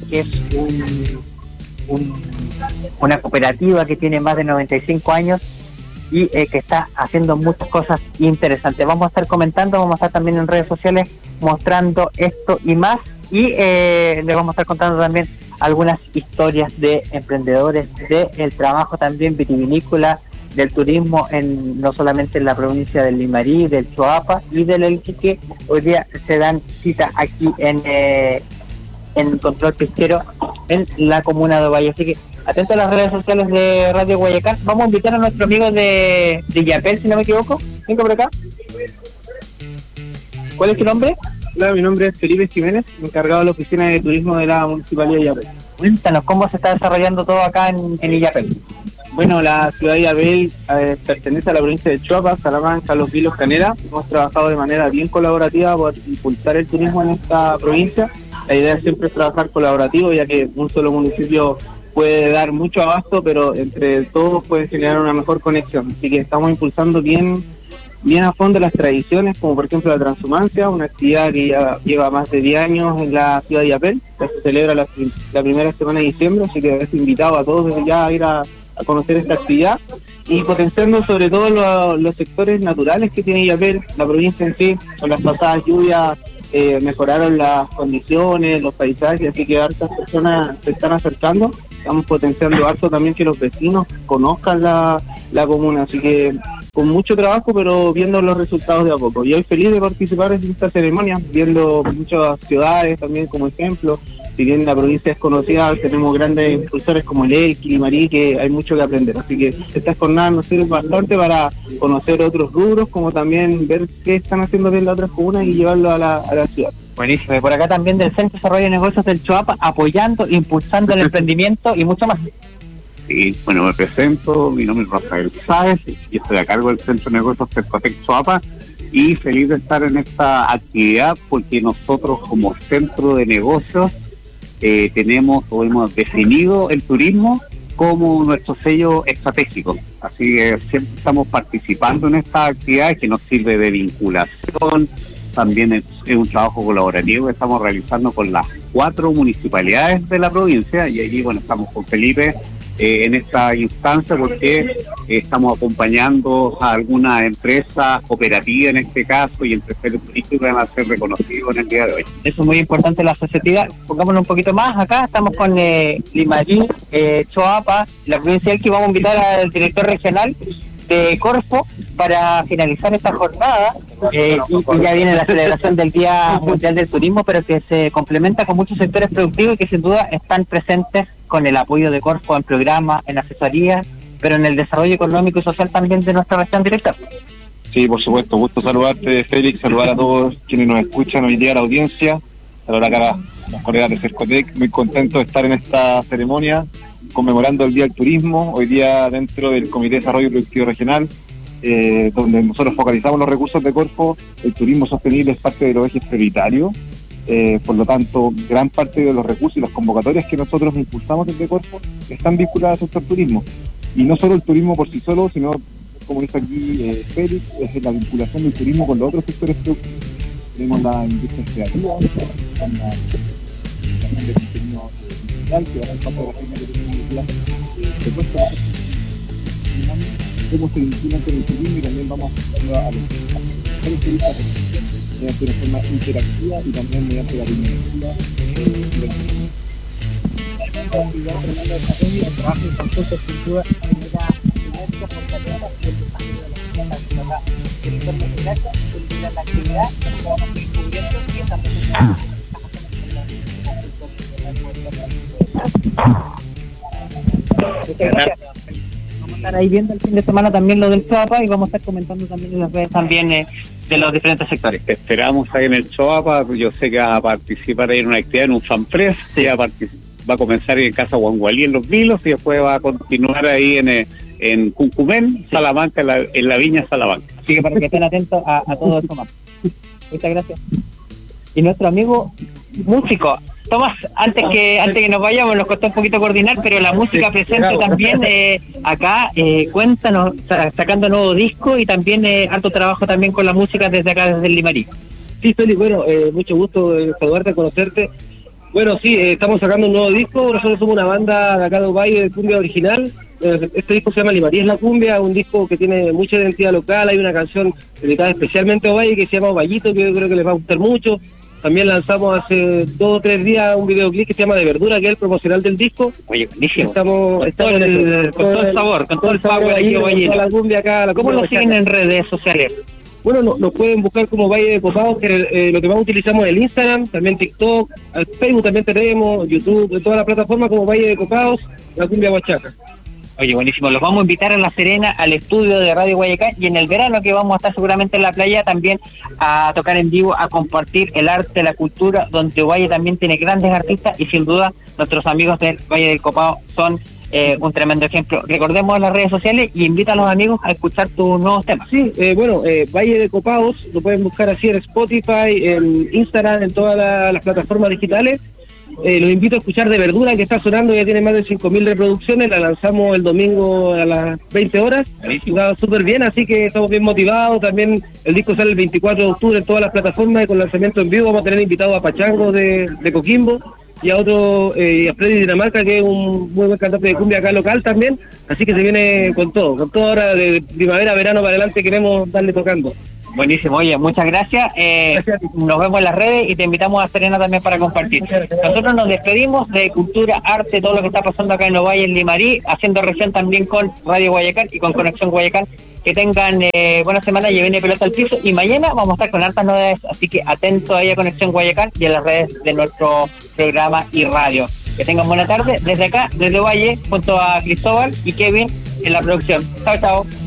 que es una cooperativa que tiene más de 95 años y que está haciendo muchas cosas interesantes. Vamos a estar comentando, vamos a estar también en redes sociales mostrando esto y más, y les vamos a estar contando también algunas historias de emprendedores, del trabajo también vitivinícola, del turismo, no solamente en la provincia del Limarí, del Choapa y del Elqui, que hoy día se dan cita aquí en Control Pesquero en la comuna de Ovalle. Así que atento a las redes sociales de Radio Guayacán. Vamos a invitar a nuestro amigo de Illapel, si no me equivoco. Venga por acá. ¿Cuál es tu nombre? Hola, mi nombre es Felipe Jiménez, encargado de la oficina de turismo de la Municipalidad de Illapel. Cuéntanos, ¿cómo se está desarrollando todo acá en Illapel? Bueno, la ciudad de Illapel pertenece a la provincia de Choapa, Salamanca, Los Vilos, Canela. Hemos trabajado de manera bien colaborativa por impulsar el turismo en esta provincia. La idea siempre es trabajar colaborativo, ya que un solo municipio puede dar mucho abasto, pero entre todos pueden generar una mejor conexión. Así que estamos impulsando bien a fondo las tradiciones, como por ejemplo la transhumancia, una actividad que ya lleva más de 10 años en la ciudad de Illapel, que se celebra la primera semana de diciembre, así que les invitado a todos desde ya a ir a conocer esta actividad y potenciando sobre todo los sectores naturales que tiene Illapel. La provincia en sí, con las pasadas lluvias, mejoraron las condiciones, los paisajes, así que hartas personas se están acercando. Estamos potenciando harto también que los vecinos conozcan la comuna, así que con mucho trabajo, pero viendo los resultados de a poco. Y hoy feliz de participar en esta ceremonia, viendo muchas ciudades también como ejemplo. Si bien la provincia es conocida, tenemos grandes impulsores como el Elqui, Limarí, que hay mucho que aprender. Así que estas jornadas nos sirven bastante para conocer otros rubros, como también ver qué están haciendo bien las otras comunas y llevarlo a la ciudad. Buenísimo. Y por acá también del Centro de Desarrollo de Negocios del Choapa, apoyando, impulsando el emprendimiento y mucho más. Sí, bueno, me presento, mi nombre es Rafael Sáez y estoy a cargo del Centro de Negocios Cercotec Choapa, y feliz de estar en esta actividad porque nosotros como centro de negocios tenemos o hemos definido el turismo como nuestro sello estratégico, así que siempre estamos participando en estas actividades que nos sirve de vinculación. También es un trabajo colaborativo que estamos realizando con las 4 municipalidades de la provincia, y allí, bueno, estamos con Felipe en esta instancia porque estamos acompañando a algunas empresas cooperativas en este caso y empresarios turísticos que van a ser reconocidos en el día de hoy. Eso es muy importante, la asociatividad. Pongámonos un poquito más acá, estamos con Limarí, Choapa, la provincia del que vamos a invitar al director regional de Corfo para finalizar esta jornada, y ya viene la celebración del Día Mundial del Turismo, pero que se complementa con muchos sectores productivos y que sin duda están presentes con el apoyo de Corfo en programas, en asesorías, pero en el desarrollo económico y social también de nuestra región directa. Sí, por supuesto, gusto saludarte, Félix, saludar a todos quienes nos escuchan hoy día, a la audiencia, saludar acá a los colegas de Cercotec, muy contento de estar en esta ceremonia conmemorando el Día del Turismo, hoy día dentro del Comité de Desarrollo Productivo Regional, donde nosotros focalizamos los recursos de Corfo. El turismo sostenible es parte de los ejes prioritarios, por lo tanto, gran parte de los recursos y las convocatorias que nosotros impulsamos desde Corfo están vinculadas al sector turismo. Y no solo el turismo por sí solo, sino, como dice aquí Félix, es la vinculación del turismo con los otros sectores productivos. Tenemos la industria creativa, la de contenido digital, que va a ser parte de la firma de tecnología, cómo se vinculan con el turismo, y también vamos a los turistas mediante una forma interactiva y también mediante la tecnología. El trabajo y conjunto sin duda genera sinergia por la toda la ciudad. El entorno de gracia, la actividad, que vamos a ir cubriendo y esta presentación. Muchas gracias. Vamos a estar ahí viendo el fin de semana también lo del Choapa y vamos a estar comentando también en las redes también de los diferentes sectores. Te esperamos ahí en el Choapa. Yo sé que vas a participar ahí en una actividad, en un fanpress. Sí. Va a comenzar en Casa Huangualí en Los Vilos y después va a continuar ahí en Cuncumén, sí. Salamanca, en la Viña Salamanca. Así que para que estén atentos a todo esto más. Muchas gracias. Y nuestro amigo músico, Tomás, antes que nos vayamos, nos costó un poquito coordinar, pero la música presente también acá, cuéntanos, sacando nuevo disco y también harto trabajo también con la música desde acá, desde el Limarí. Sí, Félix, bueno, mucho gusto saludarte, conocerte. Bueno, sí, estamos sacando un nuevo disco. Nosotros somos una banda de acá de Ovalle de cumbia original. Este disco se llama Limarí es la cumbia, un disco que tiene mucha identidad local. Hay una canción dedicada especialmente a Ovalle que se llama Ovallito, que yo creo que les va a gustar mucho. También lanzamos hace 2 o 3 días un videoclip que se llama De Verdura, que es el promocional del disco. Oye, buenísimo. Estamos con todo el sabor, con todo el power de Ovalle. La cumbia acá, ¿Cómo lo siguen en redes sociales? Bueno, nos pueden buscar como Valle de Copados, que lo que más utilizamos es el Instagram, también TikTok, Facebook también tenemos, YouTube, en todas las plataformas como Valle de Copados, la cumbia huachaca. Oye, buenísimo. Los vamos a invitar a La Serena, al estudio de Radio Guayacán, y en el verano que vamos a estar seguramente en la playa también a tocar en vivo, a compartir el arte, la cultura, donde Valle también tiene grandes artistas y sin duda nuestros amigos del Valle del Copado son un tremendo ejemplo. Recordemos las redes sociales y invita a los amigos a escuchar tus nuevos temas. Sí, Valle de Copados, lo pueden buscar así en Spotify, en Instagram, en todas las plataformas digitales. Los invito a escuchar De Verdura, que está sonando, ya tiene más de 5.000 reproducciones, la lanzamos el domingo a las 20 horas, va súper bien, así que estamos bien motivados. También el disco sale el 24 de octubre en todas las plataformas y con lanzamiento en vivo. Vamos a tener invitados a Pachango de Coquimbo y a otro, a Freddy Dinamarca, que es un muy buen cantante de cumbia acá local también, así que se viene con todo ahora de primavera, verano para adelante queremos darle tocando. Buenísimo, oye, muchas gracias. Nos vemos en las redes y te invitamos a Serena también para compartir. Nosotros nos despedimos de cultura, arte, todo lo que está pasando acá en Ovalle, en Limarí, haciendo región también con Radio Guayacán y con Conexión Guayacán. Que tengan buena semana, y viene Pelota al Piso, y mañana vamos a estar con hartas novedades, así que atento ahí a Conexión Guayacán y a las redes de nuestro programa y radio. Que tengan buena tarde desde acá, desde Ovalle, junto a Cristóbal y Kevin en la producción. Chao, chao.